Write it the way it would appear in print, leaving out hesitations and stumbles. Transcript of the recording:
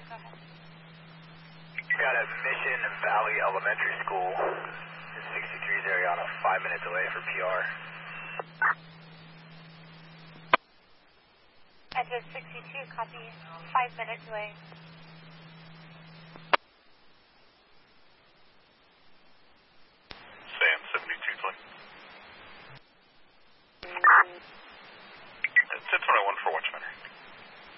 Go ahead. Got a Mission Valley Elementary School in 63's area on a 5-minute delay for PR. Edgewood 62, copy. 5-minute delay.